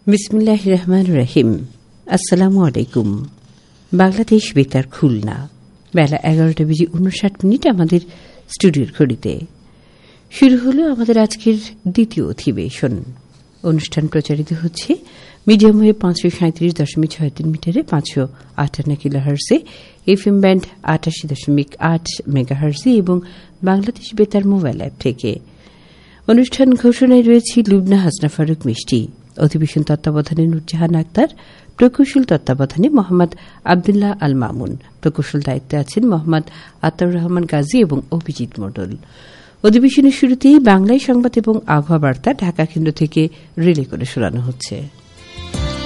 বিসমিল্লাহির রহমানির রহিম। আসসালামু আলাইকুম। বাংলাদেশ বেতার খুলনা, বেলা 11:59 আমাদের স্টুডিওর ঘড়িতে। শুরু হলো আমাদের আজকের দ্বিতীয় অধিবেশন। অনুষ্ঠান প্রচারিত হচ্ছে মিডিয়াম ওয়েভ 537.63 মিটারে 558 কিলোহার্টজে, এফএম ব্যান্ড 88.8 মেগাহার্টজে এবং বাংলাদেশ বেতার মোবাইল অ্যাপ থেকে। অনুষ্ঠান ঘোষণায় রয়েছে লুবনা হাসনা ফারুক মিষ্টি। অধিবেশন তত্ত্বাবধানে নুরজাহান আক্তার, প্রকৌশল তত্ত্বাবধানে মোহাম্মদ আবদুল্লাহ আল মামুন, প্রকৌশল দায়িত্বে আছেন মোহাম্মদ আতাউর রহমান গাজী এবং অভিজিৎ মণ্ডল। অধিবেশনের শুরুতেই বাংলায় সংবাদ এবং আবহাওয়া বার্তা ঢাকা কেন্দ্র থেকে রিলে করে শোনানো হচ্ছে।